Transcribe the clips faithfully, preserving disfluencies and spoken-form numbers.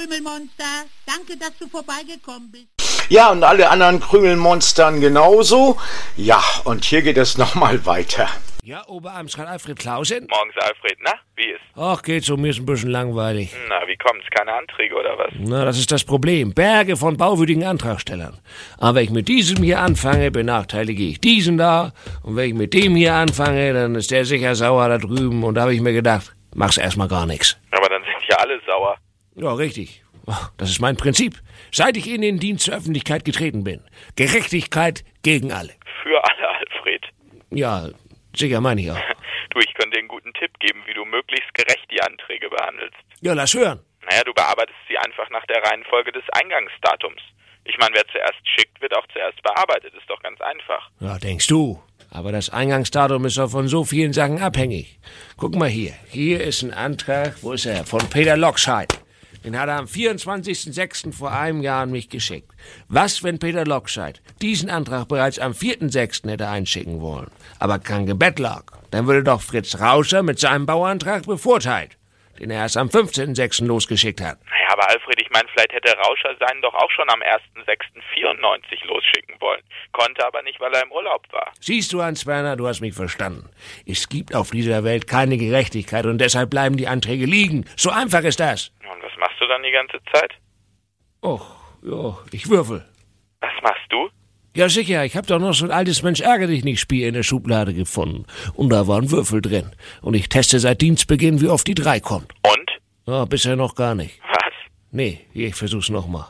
Krümelmonster. Danke, dass du vorbeigekommen bist. Ja, und alle anderen Krümelmonstern genauso. Ja, und hier geht es nochmal weiter. Ja, Oberamtsrat Alfred Klausen? Morgens, Alfred, na? Wie ist? Ach, geht so, mir ist ein bisschen langweilig. Na, wie kommt's? Keine Anträge oder was? Na, das ist das Problem. Berge von bauwürdigen Antragstellern. Aber wenn ich mit diesem hier anfange, benachteilige ich diesen da. Und wenn ich mit dem hier anfange, dann ist der sicher sauer da drüben. Und da habe ich mir gedacht, mach's erstmal gar nichts. Aber dann sind ja alle sauer. Ja, richtig. Das ist mein Prinzip. Seit ich in den Dienst zur Öffentlichkeit getreten bin. Gerechtigkeit gegen alle. Für alle, Alfred. Ja, sicher meine ich auch. Du, ich könnte dir einen guten Tipp geben, wie du möglichst gerecht die Anträge behandelst. Ja, lass hören. Naja, du bearbeitest sie einfach nach der Reihenfolge des Eingangsdatums. Ich meine, wer zuerst schickt, wird auch zuerst bearbeitet. Ist doch ganz einfach. Ja, denkst du. Aber das Eingangsdatum ist doch von so vielen Sachen abhängig. Guck mal hier. Hier ist ein Antrag, wo ist er? Von Peter Lokscheid. Den hat er am vierundzwanzigsten sechsten vor einem Jahr an mich geschickt. Was, wenn Peter Lokscheid diesen Antrag bereits am vierten sechsten hätte einschicken wollen, aber kein Gebet lag? Dann würde doch Fritz Rauscher mit seinem Bauantrag bevorteilt, den er erst am fünfzehnten sechsten losgeschickt hat. Naja, aber Alfred, ich meine, vielleicht hätte Rauscher seinen doch auch schon am ersten sechsten vierundneunzig losschicken wollen. Konnte aber nicht, weil er im Urlaub war. Siehst du, Hans-Werner, du hast mich verstanden. Es gibt auf dieser Welt keine Gerechtigkeit und deshalb bleiben die Anträge liegen. So einfach ist das. Und was machst du dann die ganze Zeit? Och, ja, ich würfel. Was machst du? Ja, sicher, ich hab doch noch so ein altes Mensch-ärger-dich-nicht-Spiel in der Schublade gefunden. Und da war ein Würfel drin. Und ich teste seit Dienstbeginn, wie oft die drei kommt. Und? Ja, bisher noch gar nicht. Was? Nee, hier, ich versuch's nochmal.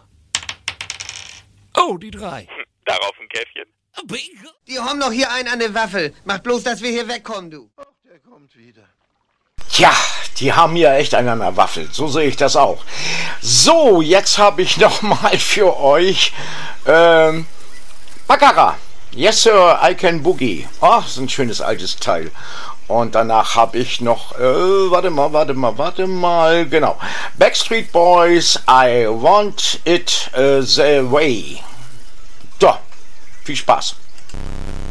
Oh, die drei. Hm, darauf ein Käffchen? Bingo. Die haben doch hier einen an der Waffel. Mach bloß, dass wir hier wegkommen, du. Ach, der kommt wieder. Tja, die haben hier echt einen an der Waffel. So sehe ich das auch. So, jetzt habe ich nochmal für euch ähm, Baccarat. Yes, Sir, I Can Boogie. Oh, das ist ein schönes altes Teil. Und danach habe ich noch, äh, warte mal, warte mal, warte mal, genau. Backstreet Boys, I Want It uh, The Way. So, viel Spaß.